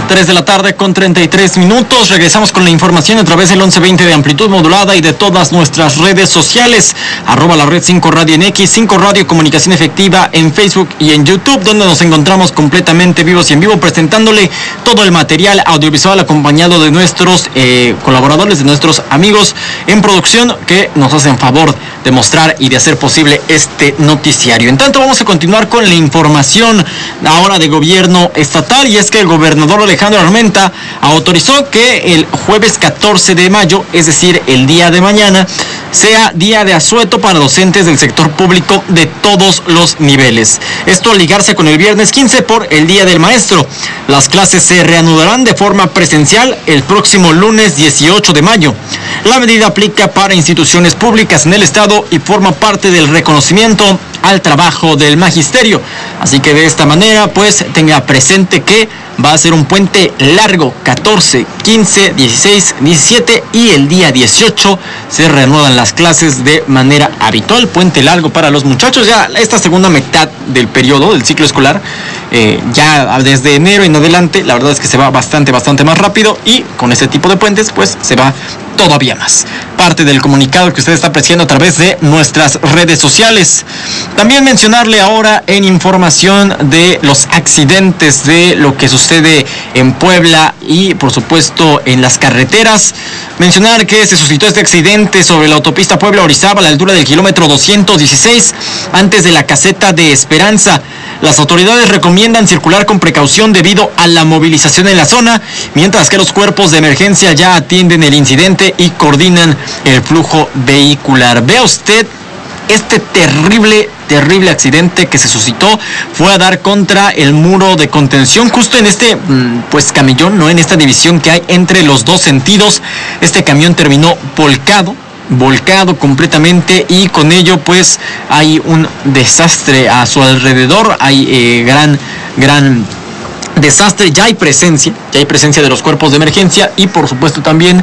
3 de la tarde con 33 minutos. Regresamos con la información a través del 1120 de amplitud modulada y de todas nuestras redes sociales. @ la red 5 Radio en X, 5 Radio Comunicación Efectiva en Facebook y en YouTube, donde nos encontramos completamente vivos y en vivo, presentándole todo el material audiovisual acompañado de nuestros colaboradores, de nuestros amigos en producción que nos hacen favor de mostrar y de hacer posible este noticiario. En tanto, vamos a continuar con la información ahora de gobierno estatal, y es que el gobernador Alejandro Armenta autorizó que el jueves 14 de mayo, es decir, el día de mañana, sea día de asueto para docentes del sector público de todos los niveles. Esto al ligarse con el viernes 15 por el Día del Maestro. Las clases se reanudarán de forma presencial el próximo lunes 18 de mayo. La medida aplica para instituciones públicas en el estado y forma parte del reconocimiento al trabajo del magisterio. Así que de esta manera, pues tenga presente que va a ser un puente largo, 14, 15, 16, 17 y el día 18 se reanudan las clases de manera habitual. Puente largo para los muchachos, ya esta segunda mitad del periodo, del ciclo escolar, ya desde enero en adelante, la verdad es que se va bastante más rápido, y con este tipo de puentes, pues se va todavía más. Parte del comunicado que usted está apreciando a través de nuestras redes sociales. También mencionarle ahora en información de los accidentes, de lo que sucede en Puebla y por supuesto en las carreteras. Mencionar que se suscitó este accidente sobre la autopista Puebla-Orizaba a la altura del kilómetro 216, antes de la caseta de Esperanza. Las autoridades recomiendan circular con precaución debido a la movilización en la zona, mientras que los cuerpos de emergencia ya atienden el incidente y coordinan el flujo vehicular. Vea usted este terrible accidente que se suscitó. Fue a dar contra el muro de contención justo en este camellón, ¿no? En esta división que hay entre los dos sentidos. Este camión terminó volcado completamente, y con ello pues hay un desastre a su alrededor. Hay gran desastre. Ya hay presencia de los cuerpos de emergencia y por supuesto también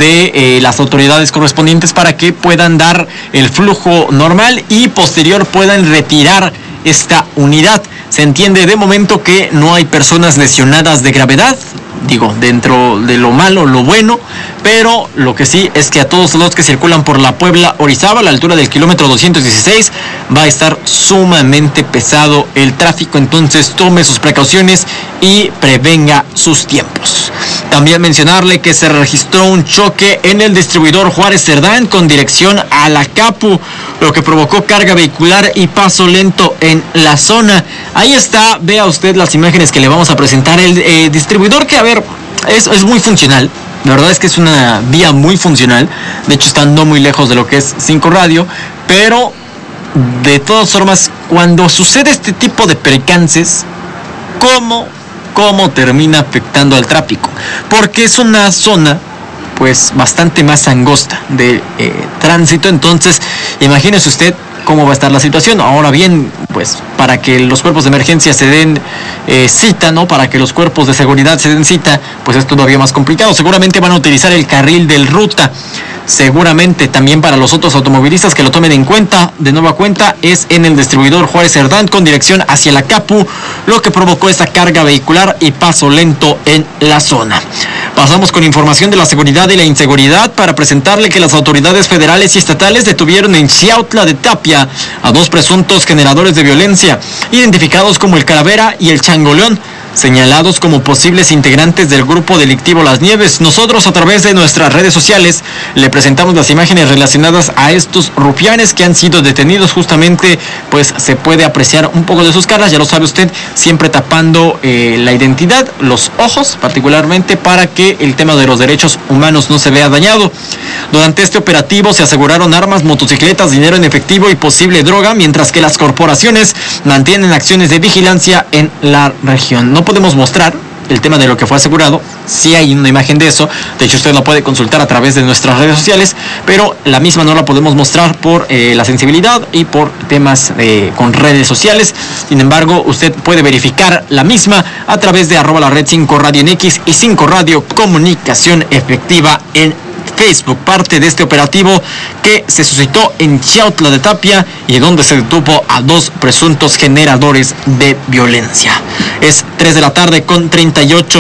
de las autoridades correspondientes para que puedan dar el flujo normal y posterior puedan retirar esta unidad. Se entiende de momento que no hay personas lesionadas de gravedad, digo, dentro de lo malo, lo bueno, pero lo que sí es que a todos los que circulan por la Puebla-Orizaba a la altura del kilómetro 216 va a estar sumamente pesado el tráfico, entonces tome sus precauciones y prevenga sus tiempos. También mencionarle que se registró un choque en el distribuidor Juárez Cerdán con dirección a la Capu, lo que provocó carga vehicular y paso lento en la zona. Ahí está, vea usted las imágenes que le vamos a presentar. El distribuidor, que a ver, es muy funcional. La verdad es que es una vía muy funcional. De hecho, está no muy lejos de lo que es 5 Radio. Pero, de todas formas, cuando sucede este tipo de percances, ¿cómo termina afectando al tráfico? Porque es una zona pues bastante más angosta de tránsito. Entonces, imagínese usted cómo va a estar la situación. Ahora bien, pues para que los cuerpos de emergencia se den cita, ¿no? Para que los cuerpos de seguridad se den cita, pues es todavía más complicado. Seguramente van a utilizar el carril del ruta. Seguramente también para los otros automovilistas que lo tomen en cuenta, de nueva cuenta, es en el distribuidor Juárez Cerdán con dirección hacia la Capu, lo que provocó esta carga vehicular y paso lento en la zona. Pasamos con información de la seguridad y la inseguridad para presentarle que las autoridades federales y estatales detuvieron en Xiautla de Tapia a 2 presuntos generadores de violencia, identificados como el Calavera y el Changoleón, señalados como posibles integrantes del grupo delictivo Las Nieves. Nosotros, a través de nuestras redes sociales, le presentamos las imágenes relacionadas a estos rufianes que han sido detenidos. Justamente, pues se puede apreciar un poco de sus caras, ya lo sabe usted, siempre tapando la identidad, los ojos particularmente, para que el tema de los derechos humanos no se vea dañado. Durante este operativo se aseguraron armas, motocicletas, dinero en efectivo y posible droga, mientras que las corporaciones mantienen acciones de vigilancia en la región. No podemos mostrar el tema de lo que fue asegurado, sí hay una imagen de eso, de hecho usted lo puede consultar a través de nuestras redes sociales, pero la misma no la podemos mostrar por la sensibilidad y por temas con redes sociales. Sin embargo, usted puede verificar la misma a través de @ la red 5 Radio en X y 5 Radio Comunicación Efectiva en Facebook, parte de este operativo que se suscitó en Xiautla de Tapia y donde se detuvo a 2 presuntos generadores de violencia. Es 3 de la tarde con 38 minutos.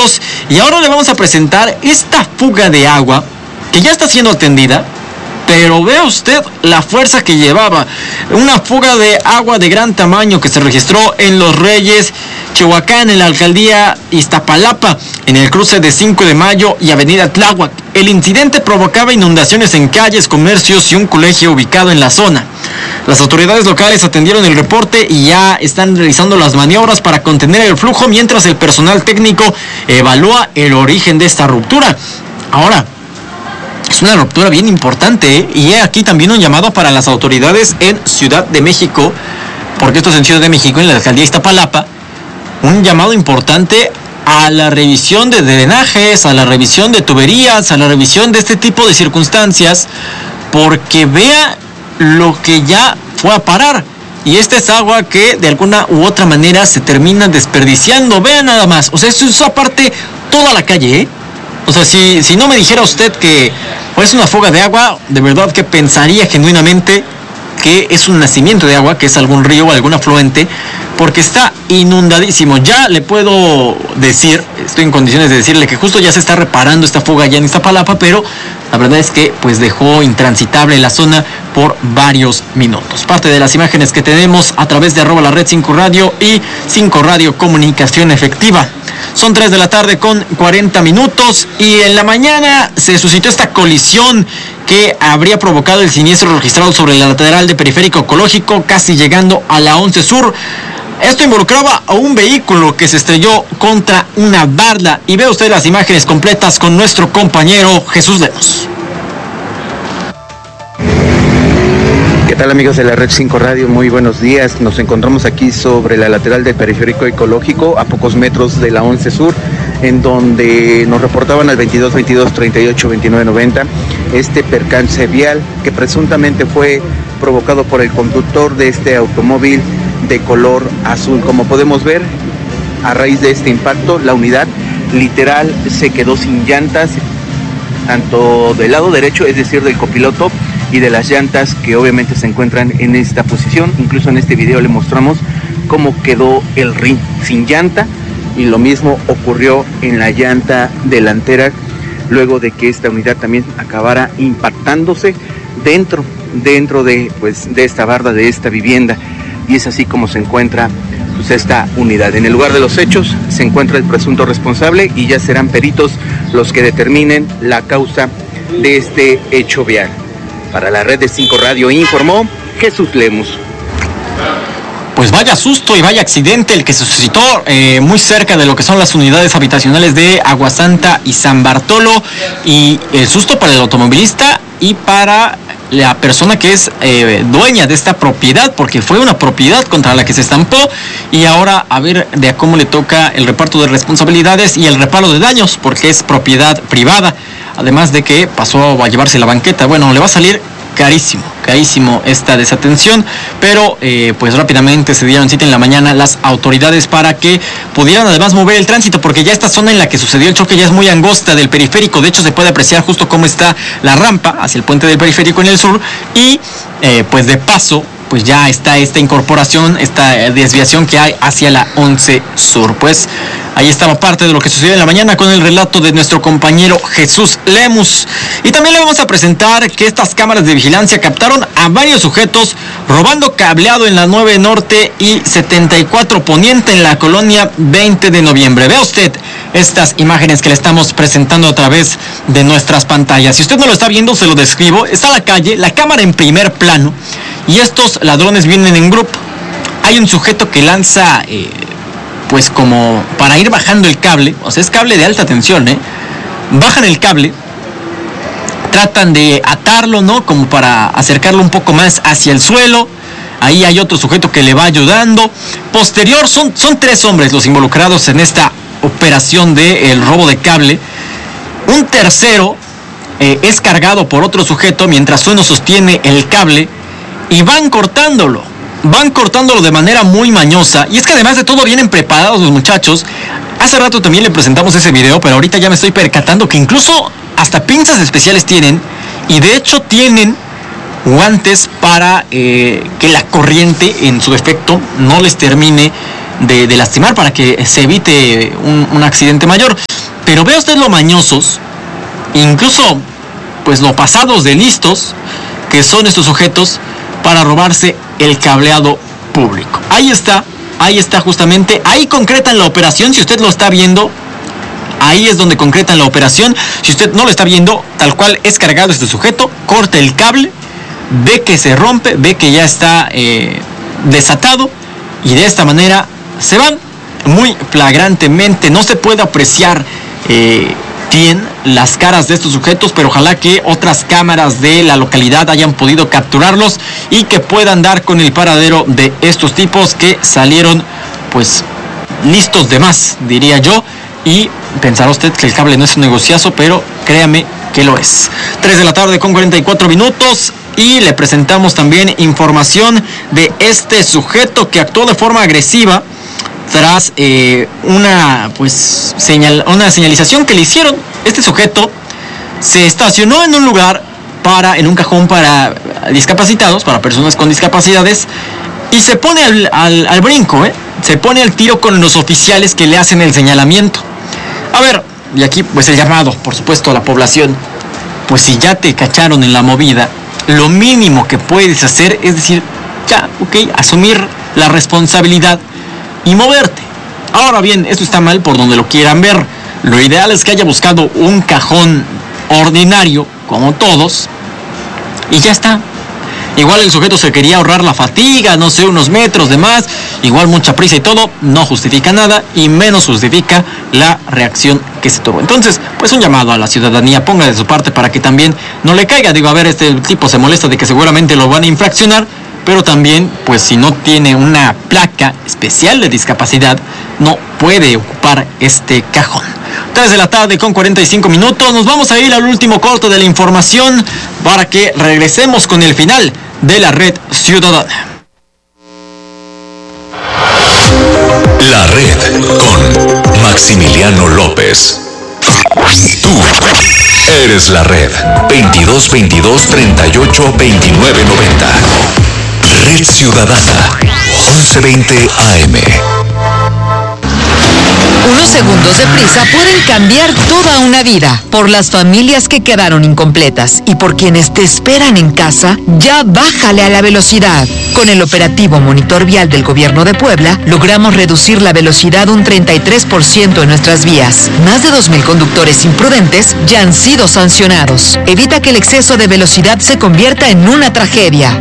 minutos. Y ahora le vamos a presentar esta fuga de agua que ya está siendo atendida. Pero vea usted la fuerza que llevaba. Una fuga de agua de gran tamaño que se registró en Los Reyes, Chihuahua, en la alcaldía Iztapalapa, en el cruce de 5 de Mayo y Avenida Tláhuac. El incidente provocaba inundaciones en calles, comercios y un colegio ubicado en la zona. Las autoridades locales atendieron el reporte y ya están realizando las maniobras para contener el flujo, mientras el personal técnico evalúa el origen de esta ruptura. Ahora, es una ruptura bien importante, y aquí también un llamado para las autoridades en Ciudad de México, porque esto es en Ciudad de México, en la alcaldía Iztapalapa. Un llamado importante a la revisión de drenajes, a la revisión de tuberías, a la revisión de este tipo de circunstancias, porque vea lo que ya fue a parar. Y esta es agua que de alguna u otra manera se termina desperdiciando. Vea nada más, o sea, esto es aparte toda la calle, ¿eh? O sea, si no me dijera usted que es una fuga de agua, de verdad que pensaría genuinamente que es un nacimiento de agua, que es algún río o algún afluente, porque está inundadísimo. Ya le puedo decir, estoy en condiciones de decirle que justo ya se está reparando esta fuga ya en Iztapalapa, pero la verdad es que pues dejó intransitable la zona por varios minutos. Parte de las imágenes que tenemos a través de @ la red 5 Radio y 5 Radio Comunicación Efectiva. Son 3 de la tarde con 40 minutos y en la mañana se suscitó esta colisión que habría provocado el siniestro registrado sobre la lateral de Periférico Ecológico, casi llegando a la 11 Sur. Esto involucraba a un vehículo que se estrelló contra una barda, y ve usted las imágenes completas con nuestro compañero Jesús Lemos. ¿Qué tal, amigos de la Red 5 Radio? Muy buenos días. Nos encontramos aquí sobre la lateral del Periférico Ecológico, a pocos metros de la 11 Sur, en donde nos reportaban al 22 22 38 29 90 este percance vial que presuntamente fue provocado por el conductor de este automóvil de color azul. Como podemos ver, a raíz de este impacto, la unidad literal se quedó sin llantas, tanto del lado derecho, es decir, del copiloto, y de las llantas que obviamente se encuentran en esta posición. Incluso en este video le mostramos cómo quedó el rin sin llanta, y lo mismo ocurrió en la llanta delantera, luego de que esta unidad también acabara impactándose dentro de esta barda, de esta vivienda. Y es así como se encuentra pues esta unidad. En el lugar de los hechos se encuentra el presunto responsable, y ya serán peritos los que determinen la causa de este hecho vial. Para la Red de 5 Radio informó Jesús Lemos. Pues vaya susto y vaya accidente el que se suscitó muy cerca de lo que son las unidades habitacionales de Aguasanta y San Bartolo, y el susto para el automovilista y para la persona que es dueña de esta propiedad, porque fue una propiedad contra la que se estampó, y ahora a ver de a cómo le toca el reparto de responsabilidades y el reparo de daños, porque es propiedad privada, además de que pasó a llevarse la banqueta. Bueno, le va a salir carísimo esta desatención, pero pues rápidamente se dieron cita en la mañana las autoridades para que pudieran además mover el tránsito, porque ya esta zona en la que sucedió el choque ya es muy angosta del periférico. De hecho, se puede apreciar justo cómo está la rampa hacia el puente del periférico en el sur, y pues de paso pues ya está esta incorporación, esta desviación que hay hacia la 11 Sur. Pues ahí estaba parte de lo que sucedió en la mañana con el relato de nuestro compañero Jesús Lemus. Y también le vamos a presentar que estas cámaras de vigilancia captaron a varios sujetos robando cableado en la 9 Norte y 74 Poniente en la colonia 20 de noviembre. Vea usted estas imágenes que le estamos presentando a través de nuestras pantallas. Si usted no lo está viendo, se lo describo. Está la calle, la cámara en primer plano, y estos ladrones vienen en grupo. Hay un sujeto que lanza, pues como para ir bajando el cable, o sea, es cable de alta tensión, bajan el cable, tratan de atarlo, ¿no? Como para acercarlo un poco más hacia el suelo. Ahí hay otro sujeto que le va ayudando. Posterior, son 3 hombres los involucrados en esta operación del robo de cable. Un tercero es cargado por otro sujeto mientras uno sostiene el cable, y van cortándolo de manera muy mañosa. Y es que además de todo vienen preparados los muchachos. Hace rato también le presentamos ese video, pero ahorita ya me estoy percatando que incluso hasta pinzas especiales tienen, y de hecho tienen guantes para que la corriente en su efecto no les termine de lastimar, para que se evite un accidente mayor. Pero vea usted lo mañosos, incluso pues lo pasados de listos que son estos sujetos para robarse el cableado público. Ahí está justamente, ahí concretan la operación. Si usted lo está viendo, ahí es donde concretan la operación. Si usted no lo está viendo, tal cual es cargado este sujeto, corta el cable, ve que se rompe, ve que ya está desatado, y de esta manera se van muy flagrantemente. No se puede apreciar bien las caras de estos sujetos, pero ojalá que otras cámaras de la localidad hayan podido capturarlos y que puedan dar con el paradero de estos tipos que salieron pues listos de más, diría yo. Y pensará usted que el cable no es un negociazo, pero créame que lo es. 3 de la tarde con 44 minutos y le presentamos también información de este sujeto que actuó de forma agresiva tras una señalización que le hicieron. Este sujeto se estacionó en un lugar en un cajón para discapacitados, para personas con discapacidades, y se pone al brinco, se pone al tiro con los oficiales que le hacen el señalamiento. A ver, y aquí pues el llamado, por supuesto, a la población, pues si ya te cacharon en la movida, lo mínimo que puedes hacer es decir, ya, ok, asumir la responsabilidad y moverte. Ahora bien, esto está mal por donde lo quieran ver. Lo ideal es que haya buscado un cajón ordinario, como todos, y ya está. Igual el sujeto se quería ahorrar la fatiga, no sé, unos metros de más, igual mucha prisa y todo, no justifica nada y menos justifica la reacción que se tuvo. Entonces, pues un llamado a la ciudadanía, ponga de su parte para que también no le caiga. Digo, a ver, este tipo se molesta de que seguramente lo van a infraccionar, pero también, pues si no tiene una placa especial de discapacidad, no puede ocupar este cajón. 3 de la tarde con 45 minutos, nos vamos a ir al último corte de la información para que regresemos con el final de la Red Ciudadana. La Red con Maximiliano López. Tú eres la Red. 22 22 38 29 90. Red Ciudadana 1120 AM. Unos segundos de prisa pueden cambiar toda una vida. Por las familias que quedaron incompletas y por quienes te esperan en casa, ya bájale a la velocidad. Con el operativo Monitor Vial del Gobierno de Puebla, logramos reducir la velocidad un 33% en nuestras vías. Más de 2,000 conductores imprudentes ya han sido sancionados. Evita que el exceso de velocidad se convierta en una tragedia.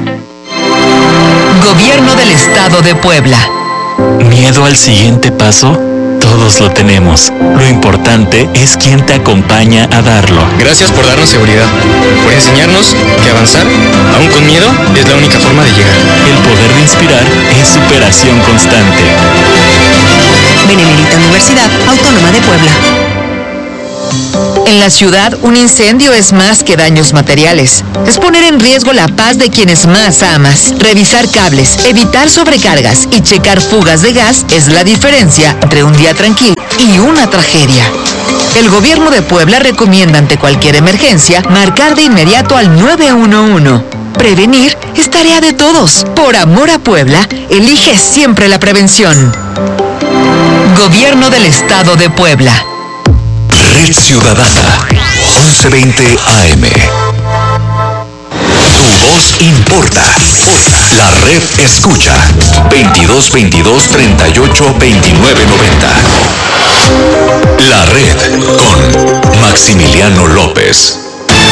Gobierno del Estado de Puebla. ¿Miedo al siguiente paso? Todos lo tenemos. Lo importante es quién te acompaña a darlo. Gracias por darnos seguridad, por enseñarnos que avanzar, aún con miedo, es la única forma de llegar. El poder de inspirar es superación constante. Benemérita Universidad Autónoma de Puebla. En la ciudad, un incendio es más que daños materiales. Es poner en riesgo la paz de quienes más amas. Revisar cables, evitar sobrecargas y checar fugas de gas es la diferencia entre un día tranquilo y una tragedia. El Gobierno de Puebla recomienda ante cualquier emergencia marcar de inmediato al 911. Prevenir es tarea de todos. Por amor a Puebla, elige siempre la prevención. Gobierno del Estado de Puebla. Red Ciudadana 1120 AM. Tu voz importa. La Red escucha. 22 22 38 29 90. La Red con Maximiliano López.